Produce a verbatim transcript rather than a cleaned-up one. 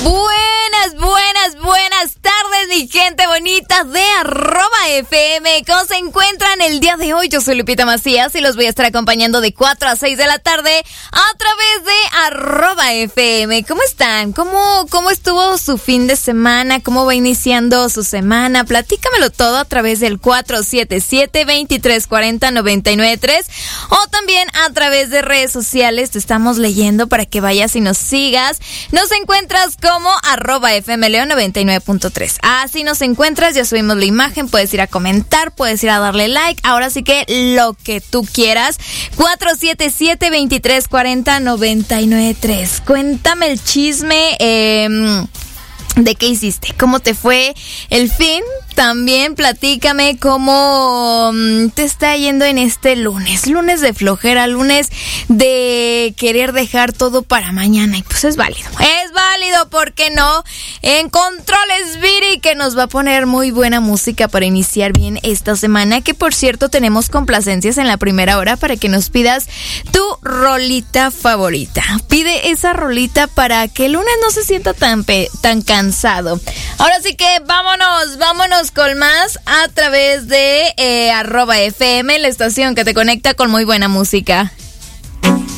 Buenas, buenas, buenas tardes, mi gente bonita de arroba F M. ¿Cómo se encuentran el día de hoy? Yo soy Lupita Macías y los voy a estar acompañando de cuatro a seis de la tarde a través de arroba F M. ¿Cómo están? ¿Cómo, cómo estuvo su fin de semana? ¿Cómo va iniciando su semana? Platícamelo todo a través del cuatro siete siete, veintitrés cuarenta, noventa y nueve tres o también a través de redes sociales. Te estamos leyendo para que vayas y nos sigas. Nos encuentras como arroba F M León noventa y nueve punto tres. Así nos encuentras, ya subimos la imagen, puedes ir a comentar, puedes ir a darle like, ahora sí que lo que tú quieras. cuatro siete siete, veintitrés cuarenta, noventa y nueve tres. Cuéntame el chisme, eh, ¿de qué hiciste? ¿Cómo te fue el fin? También platícame cómo te está yendo en este lunes. Lunes de flojera, lunes de querer dejar todo para mañana. Y pues es válido. Es válido, ¿por qué no? En Controles Viri, que nos va a poner muy buena música para iniciar bien esta semana. Que por cierto tenemos complacencias en la primera hora para que nos pidas tu rolita favorita. Pide esa rolita para que el lunes no se sienta tan, pe- tan cansado. Ahora sí que vámonos, vámonos con más a través de eh, arroba F M, la estación que te conecta con muy buena música.